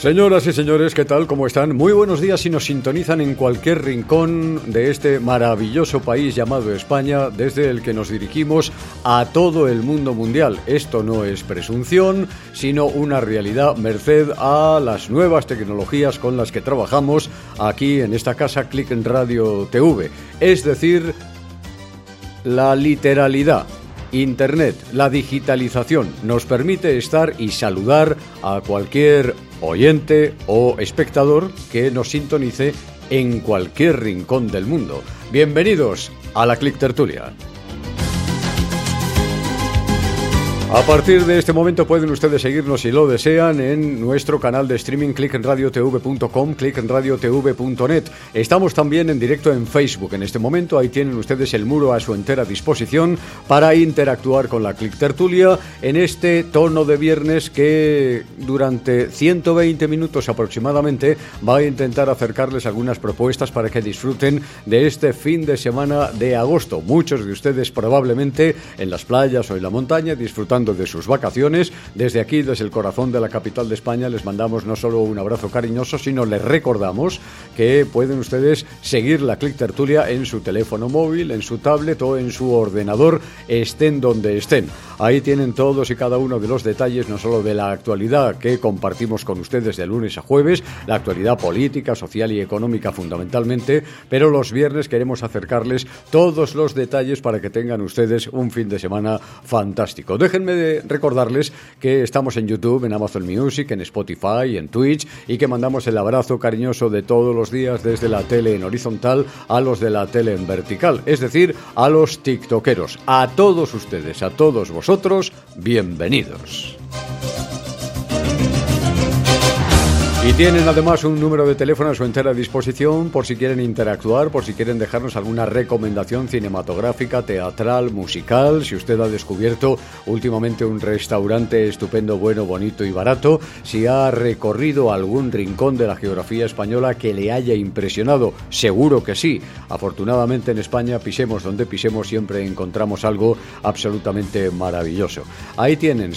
Señoras y señores, ¿qué tal? ¿Cómo están? Muy buenos días si nos sintonizan en cualquier rincón de este maravilloso país llamado España, desde el que nos dirigimos a todo el mundo mundial. Esto no es presunción, sino una realidad merced a las nuevas tecnologías con las que trabajamos aquí en esta casa Click Radio TV. Es decir, la literalidad. Internet, la digitalización, nos permite estar y saludar a cualquier oyente o espectador que nos sintonice en cualquier rincón del mundo. Bienvenidos a la Click Tertulia. A partir de este momento pueden ustedes seguirnos si lo desean en nuestro canal de streaming clickradiotv.com, clickradiotv.net. Estamos también en directo en Facebook en este momento. Ahí tienen ustedes el muro a su entera disposición para interactuar con la Click Tertulia en este tono de viernes que durante 120 minutos aproximadamente va a intentar acercarles algunas propuestas para que disfruten de este fin de semana de agosto. Muchos de ustedes probablemente en las playas o en la montaña disfrutando de sus vacaciones. Desde aquí, desde el corazón de la capital de España, les mandamos no solo un abrazo cariñoso, sino les recordamos que pueden ustedes seguir la Click Tertulia en su teléfono móvil, en su tablet o en su ordenador, estén donde estén. Ahí tienen todos y cada uno de los detalles, no solo de la actualidad que compartimos con ustedes de lunes a jueves, la actualidad política, social y económica fundamentalmente, pero los viernes queremos acercarles todos los detalles para que tengan ustedes un fin de semana fantástico. Déjenme de recordarles que estamos en YouTube, en Amazon Music, en Spotify, en Twitch, y que mandamos el abrazo cariñoso de todos los días desde la tele en horizontal a los de la tele en vertical, es decir, a los tiktokeros. A todos ustedes, a todos vosotros, bienvenidos. Y tienen además un número de teléfono a su entera disposición por si quieren interactuar, por si quieren dejarnos alguna recomendación cinematográfica, teatral, musical, si usted ha descubierto últimamente un restaurante estupendo, bueno, bonito y barato, si ha recorrido algún rincón de la geografía española que le haya impresionado, seguro que sí. Afortunadamente en España, pisemos donde pisemos, siempre encontramos algo absolutamente maravilloso. Ahí tienen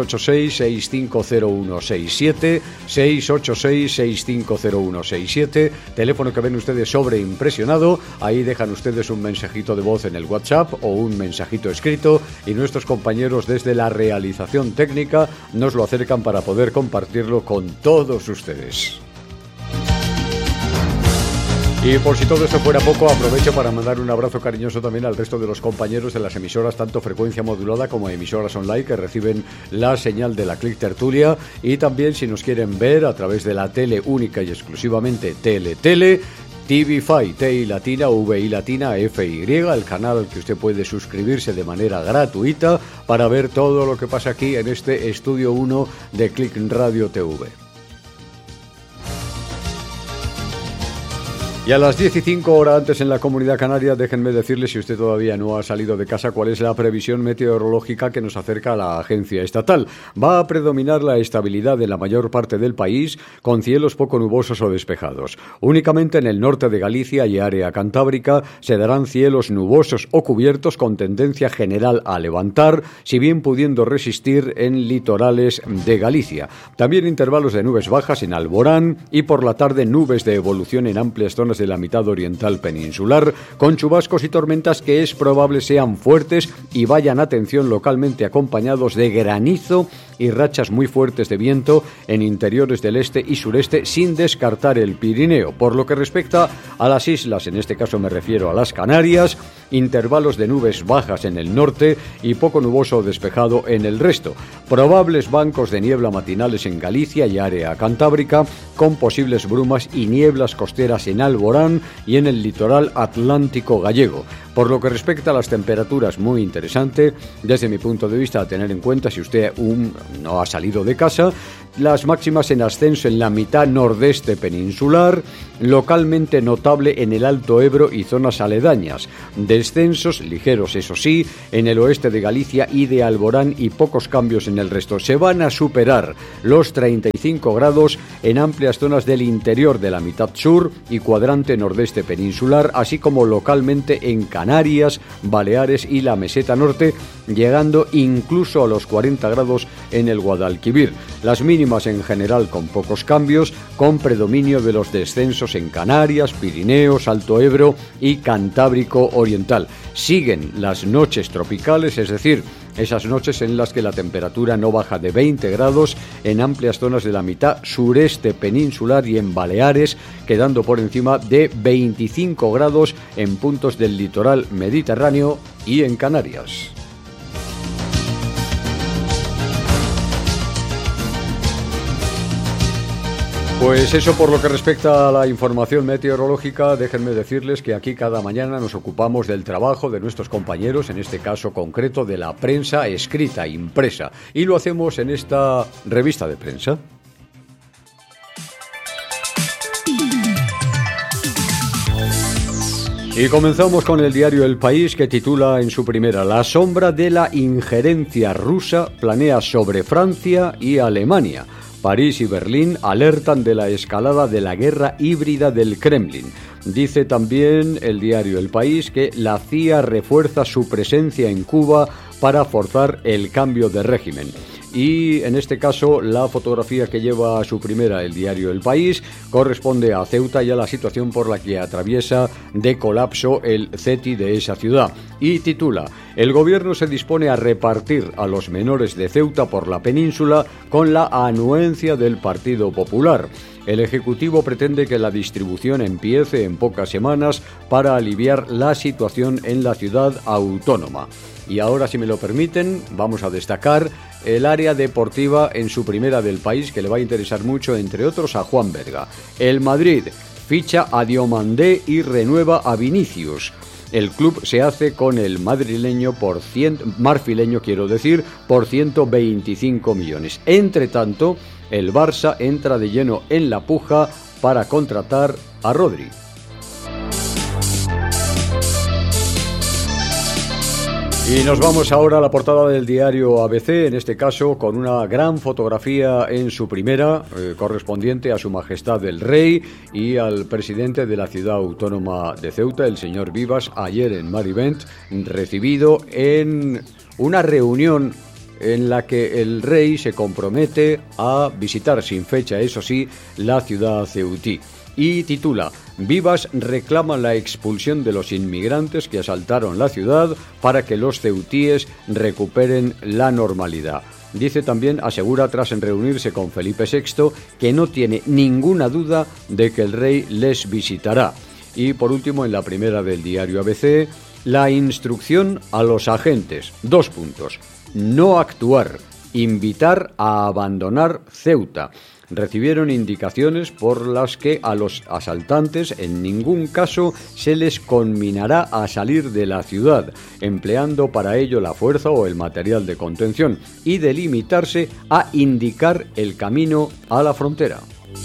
686-650167, 686-650167, teléfono que ven ustedes sobreimpresionado. Ahí dejan ustedes un mensajito de voz en el WhatsApp o un mensajito escrito y nuestros compañeros desde la realización técnica nos lo acercan para poder compartirlo con todos ustedes. Y por si todo esto fuera poco, aprovecho para mandar un abrazo cariñoso también al resto de los compañeros de las emisoras, tanto frecuencia modulada como emisoras online, que reciben la señal de la Click Tertulia. Y también, si nos quieren ver a través de la tele única y exclusivamente Tele, TVFi, T latina, V latina, FY, el canal al que usted puede suscribirse de manera gratuita para ver todo lo que pasa aquí en este Estudio 1 de Click Radio TV. Y a las 10:05 horas antes en la Comunidad Canaria, déjenme decirles, si usted todavía no ha salido de casa, cuál es la previsión meteorológica que nos acerca a la agencia estatal. Va a predominar la estabilidad en la mayor parte del país, con cielos poco nubosos o despejados. Únicamente en el norte de Galicia y área cantábrica se darán cielos nubosos o cubiertos con tendencia general a levantar, si bien pudiendo resistir en litorales de Galicia. También intervalos de nubes bajas en Alborán y por la tarde nubes de evolución en amplias zonas de la mitad oriental peninsular, con chubascos y tormentas que es probable sean fuertes y vayan, atención, localmente acompañados de granizo y rachas muy fuertes de viento en interiores del este y sureste, sin descartar el Pirineo. Por lo que respecta a las islas, en este caso me refiero a las Canarias, intervalos de nubes bajas en el norte y poco nuboso o despejado en el resto. Probables bancos de niebla matinales en Galicia y área cantábrica, con posibles brumas y nieblas costeras en Alborán y en el litoral atlántico gallego. Por lo que respecta a las temperaturas, muy interesante, desde mi punto de vista, a tener en cuenta si usted no ha salido de casa. Las máximas en ascenso en la mitad nordeste peninsular, localmente notable en el Alto Ebro y zonas aledañas. Descensos ligeros, eso sí, en el oeste de Galicia y de Alborán y pocos cambios en el resto. Se van a superar los 35 grados en amplias zonas del interior de la mitad sur y cuadrante nordeste peninsular, así como localmente en Canarias, Baleares y la meseta norte, llegando incluso a los 40 grados en el Guadalquivir. Las mínimas en general con pocos cambios, con predominio de los descensos en Canarias, Pirineos, Alto Ebro y Cantábrico Oriental. Siguen las noches tropicales, es decir, esas noches en las que la temperatura no baja de 20 grados en amplias zonas de la mitad sureste peninsular y en Baleares, quedando por encima de 25 grados en puntos del litoral mediterráneo y en Canarias. Pues eso por lo que respecta a la información meteorológica. Déjenme decirles que aquí cada mañana nos ocupamos del trabajo de nuestros compañeros, en este caso concreto de la prensa escrita, impresa, y lo hacemos en esta revista de prensa. Y comenzamos con el diario El País, que titula en su primera: La sombra de la injerencia rusa planea sobre Francia y Alemania. París y Berlín alertan de la escalada de la guerra híbrida del Kremlin. Dice también el diario El País que la CIA refuerza su presencia en Cuba para forzar el cambio de régimen. Y en este caso la fotografía que lleva a su primera el diario El País corresponde a Ceuta y a la situación por la que atraviesa de colapso el CETI de esa ciudad. Y titula: El gobierno se dispone a repartir a los menores de Ceuta por la península con la anuencia del Partido Popular. El Ejecutivo pretende que la distribución empiece en pocas semanas para aliviar la situación en la ciudad autónoma. Y ahora, si me lo permiten, vamos a destacar el área deportiva en su primera del País, que le va a interesar mucho, entre otros, a Juan Berga. El Madrid ficha a Diomandé y renueva a Vinicius. El club se hace con el madrileño marfileño, por 125 millones. Entre tanto, el Barça entra de lleno en la puja para contratar a Rodri. Y nos vamos ahora a la portada del diario ABC, en este caso con una gran fotografía en su primera, correspondiente a Su Majestad el Rey y al presidente de la ciudad autónoma de Ceuta, el señor Vivas, ayer en Marivent, recibido en una reunión en la que el rey se compromete a visitar sin fecha, eso sí, la ciudad ceutí. Y titula: Vivas reclama la expulsión de los inmigrantes que asaltaron la ciudad para que los ceutíes recuperen la normalidad. Dice también, asegura tras reunirse con Felipe VI, que no tiene ninguna duda de que el rey les visitará. Y por último, en la primera del diario ABC, la instrucción a los agentes. 2 puntos. No actuar. Invitar a abandonar Ceuta. Recibieron indicaciones por las que a los asaltantes en ningún caso se les conminará a salir de la ciudad, empleando para ello la fuerza o el material de contención, y de limitarse a indicar el camino a la frontera.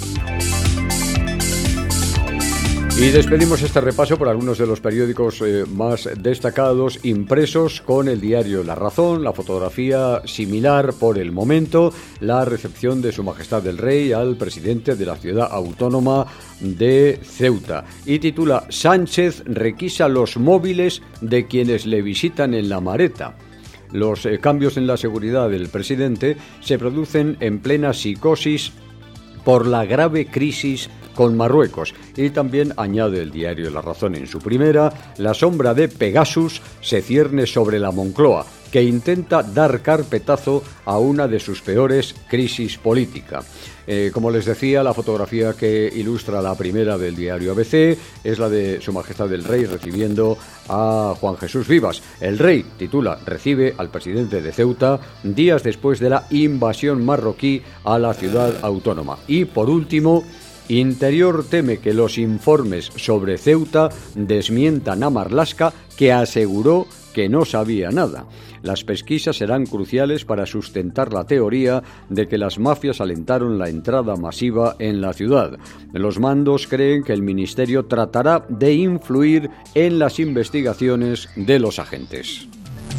Y despedimos este repaso por algunos de los periódicos más destacados impresos con el diario La Razón, la fotografía similar por el momento, la recepción de Su Majestad el Rey al presidente de la ciudad autónoma de Ceuta. Y titula: Sánchez requisa los móviles de quienes le visitan en La Mareta. Los cambios en la seguridad del presidente se producen en plena psicosis por la grave crisis con Marruecos. Y también añade el diario La Razón en su primera: la sombra de Pegasus se cierne sobre la Moncloa, que intenta dar carpetazo a una de sus peores crisis política. Como les decía, la fotografía que ilustra la primera del diario ABC es la de Su Majestad el Rey recibiendo a Juan Jesús Vivas. El rey, titula, recibe al presidente de Ceuta días después de la invasión marroquí a la ciudad autónoma. Y por último, Interior teme que los informes sobre Ceuta desmientan a Marlaska, que aseguró que no sabía nada. Las pesquisas serán cruciales para sustentar la teoría de que las mafias alentaron la entrada masiva en la ciudad. Los mandos creen que el ministerio tratará de influir en las investigaciones de los agentes.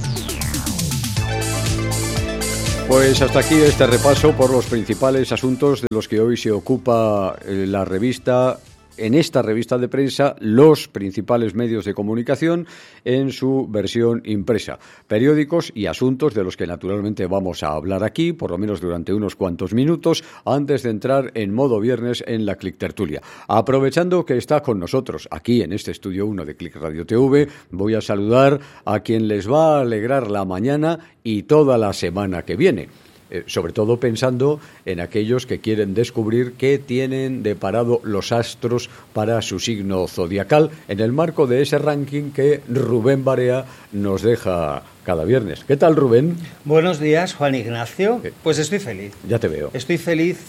Pues hasta aquí este repaso por los principales asuntos de los que hoy se ocupa la revista en esta revista de prensa los principales medios de comunicación en su versión impresa. Periódicos y asuntos de los que naturalmente vamos a hablar aquí, por lo menos durante unos cuantos minutos, antes de entrar en modo viernes en la Click Tertulia. Aprovechando que está con nosotros aquí en este Estudio 1 de Click Radio TV, voy a saludar a quien les va a alegrar la mañana y toda la semana que viene. Sobre todo pensando en aquellos que quieren descubrir qué tienen deparado los astros para su signo zodiacal en el marco de ese ranking que Rubén Barea nos deja cada viernes. ¿Qué tal, Rubén? Buenos días, Juan Ignacio. Pues estoy feliz. Ya te veo. Estoy feliz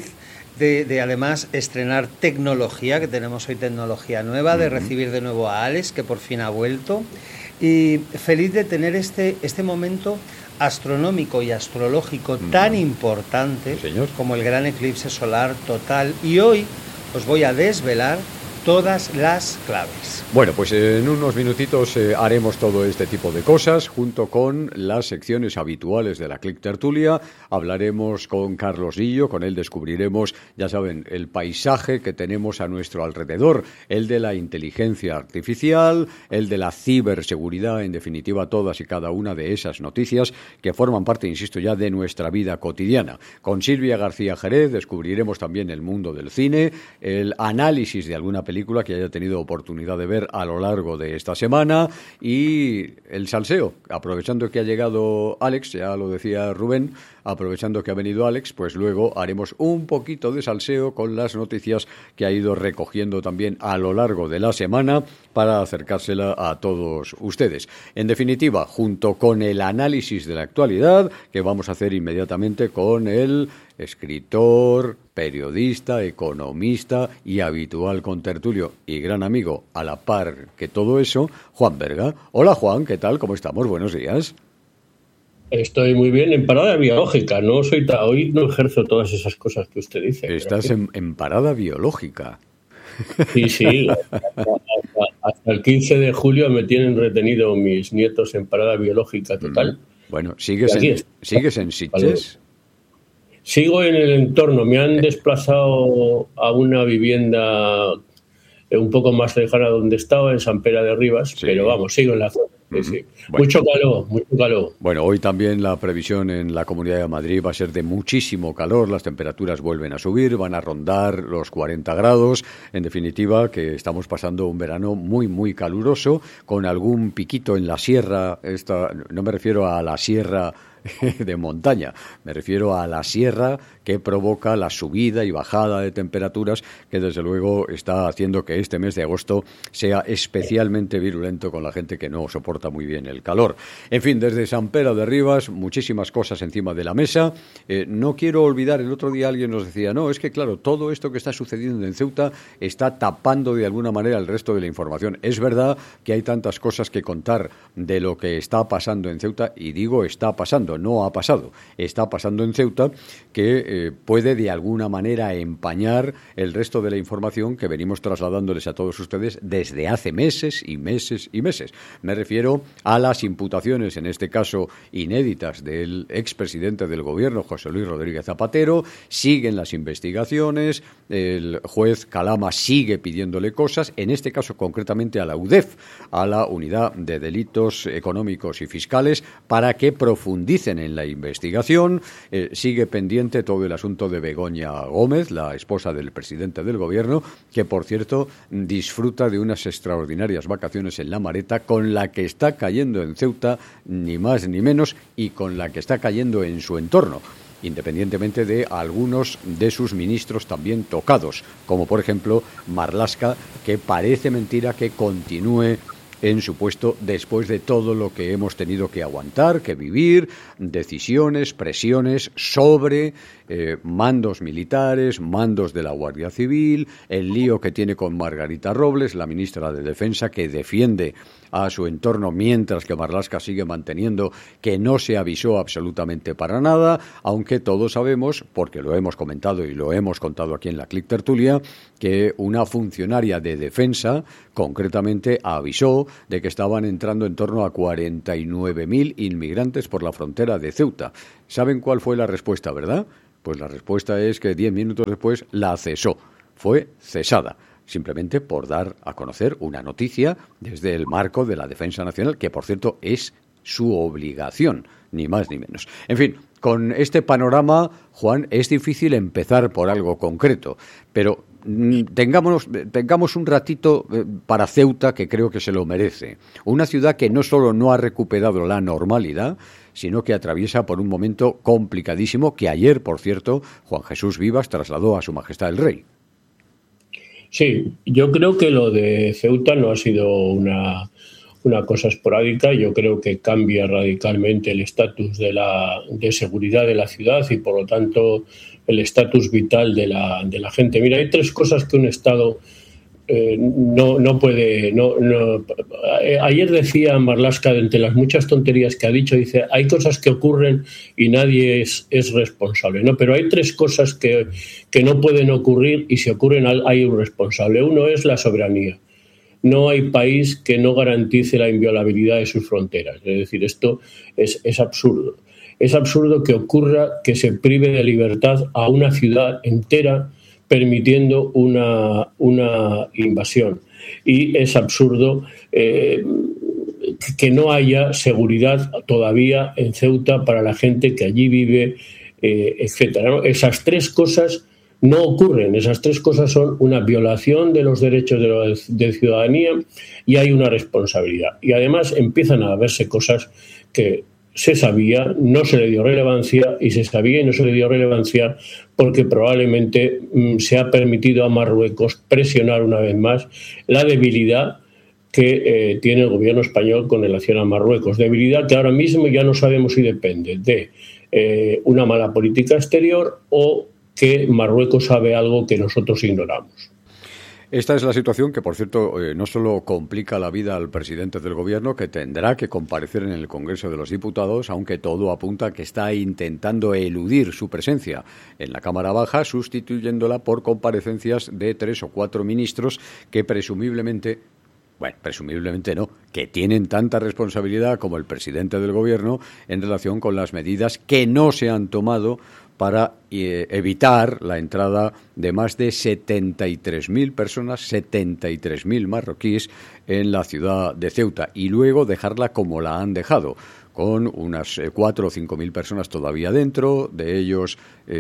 de además estrenar tecnología, que tenemos hoy tecnología nueva, de recibir de nuevo a Alex, que por fin ha vuelto, y feliz de tener este momento astronómico y astrológico tan importante como el gran eclipse solar total, y hoy os voy a desvelar todas las claves. Bueno, pues en unos minutitos haremos todo este tipo de cosas junto con las secciones habituales de la Click Tertulia. Hablaremos con Carlos Lillo, con él descubriremos, ya saben, el paisaje que tenemos a nuestro alrededor, el de la inteligencia artificial, el de la ciberseguridad, en definitiva todas y cada una de esas noticias que forman parte, insisto ya, de nuestra vida cotidiana. Con Silvia García Jerez descubriremos también el mundo del cine, el análisis de alguna película que haya tenido oportunidad de ver a lo largo de esta semana y el salseo. Aprovechando que ha llegado Alex, ya lo decía Rubén, aprovechando que ha venido Alex, pues luego haremos un poquito de salseo con las noticias que ha ido recogiendo también a lo largo de la semana para acercársela a todos ustedes. En definitiva, junto con el análisis de la actualidad que vamos a hacer inmediatamente con el escritor, periodista, economista y habitual contertulio y gran amigo a la par que todo eso, Juan Berga. Hola Juan, ¿qué tal? ¿Cómo estamos? Buenos días. Estoy muy bien en parada biológica, hoy no ejerzo todas esas cosas que usted dice. ¿Estás en parada biológica? Sí, hasta el 15 de julio me tienen retenido mis nietos en parada biológica total. Bueno, ¿sigues en Sitges? Sigo en el entorno, me han desplazado a una vivienda un poco más lejana donde estaba, en San Pera de Ribas, pero vamos, sigo en la zona. Sí. Bueno. Mucho calor. Bueno, hoy también la previsión en la Comunidad de Madrid va a ser de muchísimo calor, las temperaturas vuelven a subir, van a rondar los 40 grados, en definitiva que estamos pasando un verano muy, muy caluroso, con algún piquito en la sierra, no me refiero a la sierra de montaña, me refiero a la sierra que provoca la subida y bajada de temperaturas que desde luego está haciendo que este mes de agosto sea especialmente virulento con la gente que no soporta muy bien el calor. En fin, desde San Pera de Ribas, muchísimas cosas encima de la mesa. No quiero olvidar, el otro día alguien nos decía, no, es que claro, todo esto que está sucediendo en Ceuta está tapando de alguna manera el resto de la información. Es verdad que hay tantas cosas que contar de lo que está pasando en Ceuta, y digo está pasando, no ha pasado, está pasando en Ceuta, que puede de alguna manera empañar el resto de la información que venimos trasladándoles a todos ustedes desde hace meses y meses y meses. Me refiero a las imputaciones, en este caso inéditas, del expresidente del gobierno, José Luis Rodríguez Zapatero. Siguen las investigaciones, el juez Calama sigue pidiéndole cosas, en este caso concretamente a la UDEF, a la Unidad de Delitos Económicos y Fiscales, para que profundicen en la investigación. Sigue pendiente todo el asunto de Begoña Gómez, la esposa del presidente del gobierno, que por cierto disfruta de unas extraordinarias vacaciones en La Mareta, con la que está cayendo en Ceuta, ni más ni menos, y con la que está cayendo en su entorno, independientemente de algunos de sus ministros también tocados, como por ejemplo Marlaska, que parece mentira que continúe en su puesto después de todo lo que hemos tenido que aguantar, que vivir, decisiones, presiones sobre mandos militares, mandos de la Guardia Civil, el lío que tiene con Margarita Robles, la ministra de Defensa, que defiende a su entorno, mientras que Marlaska sigue manteniendo que no se avisó absolutamente para nada, aunque todos sabemos, porque lo hemos comentado y lo hemos contado aquí en la Click Tertulia, que una funcionaria de defensa concretamente avisó de que estaban entrando en torno a 49.000 inmigrantes por la frontera de Ceuta. ¿Saben cuál fue la respuesta, verdad? Pues la respuesta es que 10 minutos después la cesó. Fue cesada. simplemente por dar a conocer una noticia desde el marco de la defensa nacional, que por cierto es su obligación, ni más ni menos. En fin, con este panorama, Juan, es difícil empezar por algo concreto, pero tengamos un ratito para Ceuta, que creo que se lo merece. Una ciudad que no solo no ha recuperado la normalidad, sino que atraviesa por un momento complicadísimo que ayer, por cierto, Juan Jesús Vivas trasladó a Su Majestad el Rey. Sí, yo creo que lo de Ceuta no ha sido una cosa esporádica. Yo creo que cambia radicalmente el estatus de seguridad de la ciudad y, por lo tanto, el estatus vital de la gente. Mira, hay tres cosas que un Estado no puede... Ayer decía Marlaska, entre las muchas tonterías que ha dicho, dice, hay cosas que ocurren y nadie es responsable, ¿no? Pero hay tres cosas que no pueden ocurrir, y si ocurren hay un responsable. Uno es la soberanía. No hay país que no garantice la inviolabilidad de sus fronteras. Es decir, esto es absurdo. Es absurdo que ocurra que se prive de libertad a una ciudad entera permitiendo una invasión. Y es absurdo que no haya seguridad todavía en Ceuta para la gente que allí vive, etcétera, ¿no? Esas tres cosas no ocurren. Esas tres cosas son una violación de los derechos de ciudadanía y hay una responsabilidad. Y además empiezan a verse cosas que se sabía, no se le dio relevancia, y se sabía y no se le dio relevancia porque probablemente se ha permitido a Marruecos presionar una vez más la debilidad que tiene el gobierno español con relación a Marruecos. Debilidad que ahora mismo ya no sabemos si depende de una mala política exterior o que Marruecos sabe algo que nosotros ignoramos. Esta es la situación que, por cierto, no solo complica la vida al presidente del Gobierno, que tendrá que comparecer en el Congreso de los Diputados, aunque todo apunta a que está intentando eludir su presencia en la Cámara Baja, sustituyéndola por comparecencias de 3 o 4 ministros que presumiblemente no, que tienen tanta responsabilidad como el presidente del Gobierno en relación con las medidas que no se han tomado para evitar la entrada de más de 73.000 personas, 73.000 marroquíes en la ciudad de Ceuta, y luego dejarla como la han dejado, con unas 4 o 5.000 personas todavía dentro, de ellos,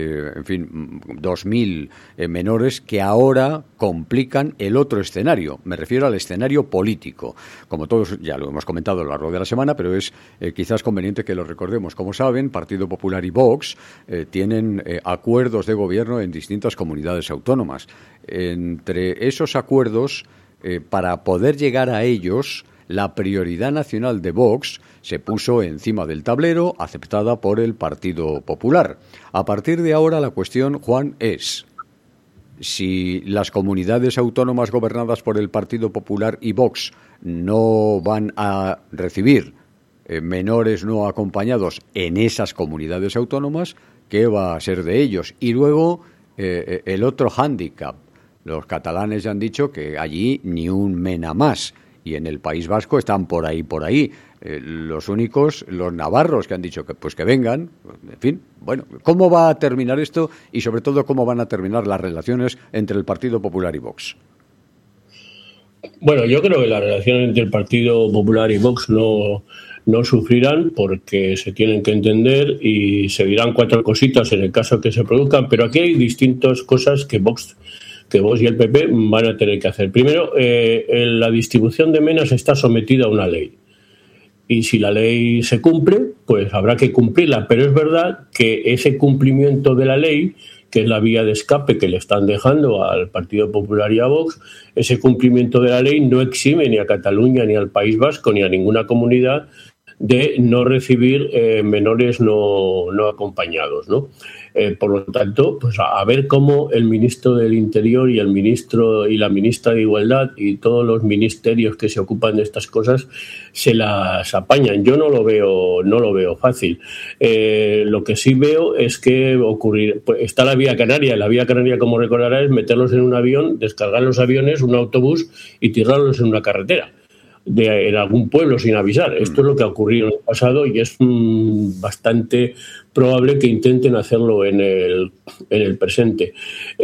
2.000 menores, que ahora complican el otro escenario. Me refiero al escenario político. Como todos ya lo hemos comentado a lo largo de la semana, pero es quizás conveniente que lo recordemos. Como saben, Partido Popular y Vox tienen acuerdos de gobierno en distintas comunidades autónomas. Entre esos acuerdos, para poder llegar a ellos, la prioridad nacional de Vox se puso encima del tablero, aceptada por el Partido Popular. A partir de ahora, la cuestión, Juan, es si las comunidades autónomas gobernadas por el Partido Popular y Vox no van a recibir menores no acompañados en esas comunidades autónomas, ¿qué va a ser de ellos? Y luego, el otro hándicap. Los catalanes ya han dicho que allí ni un mena más. Y en el País Vasco están por ahí. Los únicos, los navarros, que han dicho que vengan. En fin, bueno, ¿cómo va a terminar esto? Y sobre todo, ¿cómo van a terminar las relaciones entre el Partido Popular y Vox? Bueno, yo creo que las relaciones entre el Partido Popular y Vox no sufrirán, porque se tienen que entender y se dirán 4 cositas en el caso que se produzcan, pero aquí hay distintas cosas que Vox y el PP van a tener que hacer. Primero, la distribución de menas está sometida a una ley. Y si la ley se cumple, pues habrá que cumplirla. Pero es verdad que ese cumplimiento de la ley, que es la vía de escape que le están dejando al Partido Popular y a Vox, ese cumplimiento de la ley no exime ni a Cataluña, ni al País Vasco, ni a ninguna comunidad de no recibir menores no acompañados, ¿no? Por lo tanto, pues a ver cómo el ministro del Interior y el ministro y la ministra de Igualdad y todos los ministerios que se ocupan de estas cosas se las apañan. Yo no lo veo fácil. Lo que sí veo es que pues está la Vía Canaria. La Vía Canaria, como recordará, es meterlos en un avión, descargar los aviones, un autobús y tirarlos en una carretera en algún pueblo sin avisar. Esto es lo que ha ocurrido en el pasado y es bastante probable que intenten hacerlo en el presente.